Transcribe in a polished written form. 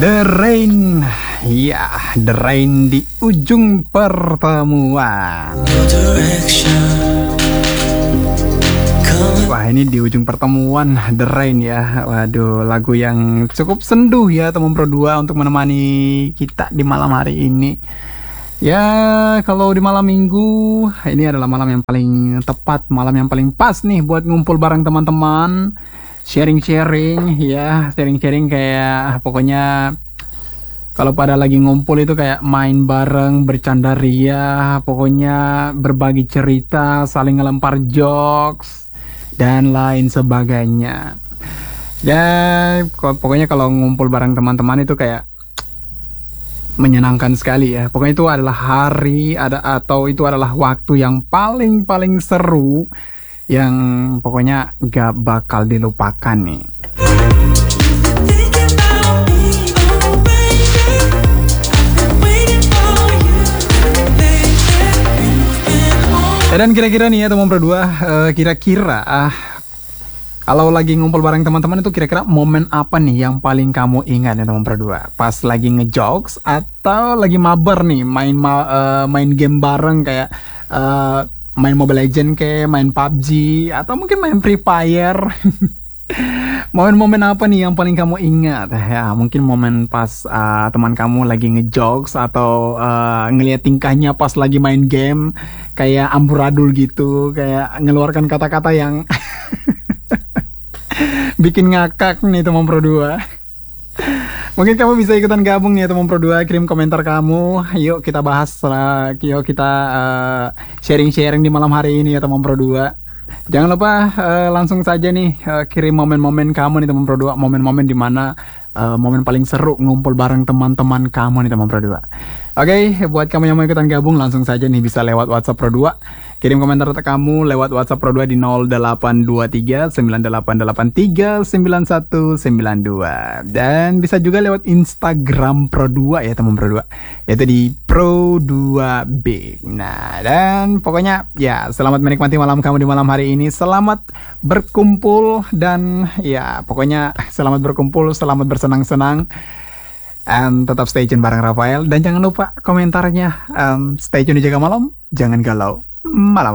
The Rain, ya, The Rain di ujung pertemuan. Wah, ini di ujung pertemuan The Rain ya. Waduh, lagu yang cukup sendu ya teman Pro 2 untuk menemani kita di malam hari ini. Ya, kalau di malam minggu, ini adalah malam yang paling tepat, malam yang paling pas nih buat ngumpul bareng teman-teman. Sharing-sharing ya, sharing-sharing kayak pokoknya kalau pada lagi ngumpul itu kayak main bareng, bercanda ria, pokoknya berbagi cerita, saling ngelempar jokes dan lain sebagainya. Dan pokoknya kalau ngumpul bareng teman-teman itu kayak menyenangkan sekali ya. Pokoknya itu adalah hari atau itu adalah waktu yang paling seru yang pokoknya gak bakal dilupakan nih. Dan kira-kira nih ya teman Pro 2, kira-kira kalau lagi ngumpul bareng teman-teman itu kira-kira momen apa nih yang paling kamu ingat ya teman Pro 2? Pas lagi ngejokes atau lagi mabar nih main game bareng kayak main Mobile Legend kayak main PUBG atau mungkin main Free Fire. Momen-momen apa nih yang paling kamu ingat? Ya, mungkin momen pas teman kamu lagi ngejokes atau ngeliat tingkahnya pas lagi main game kayak amburadul gitu, kayak ngeluarkan kata-kata yang bikin ngakak nih teman Pro 2. Mungkin kamu bisa ikutan gabung nih teman Pro 2, kirim komentar kamu. Yuk kita bahas, yuk kita sharing-sharing di malam hari ini ya teman Pro 2. Jangan lupa langsung saja nih kirim momen-momen kamu nih teman Pro 2, momen-momen dimana momen paling seru ngumpul bareng teman-teman kamu nih teman Pro 2. Oke, buat kamu yang mau ikutan gabung langsung saja nih bisa lewat WhatsApp Pro 2. Kirim komentar kamu lewat WhatsApp Pro 2 di 0823 9883 9192. Dan bisa juga lewat Instagram Pro 2 ya teman Pro 2, yaitu di Pro 2B. Nah, dan pokoknya ya selamat menikmati malam kamu di malam hari ini. Selamat berkumpul dan ya pokoknya selamat berkumpul, selamat bersenang-senang. And tetap stay tune bareng Rafael. Dan jangan lupa komentarnya, stay tune di Jaga Malam, jangan galau malam.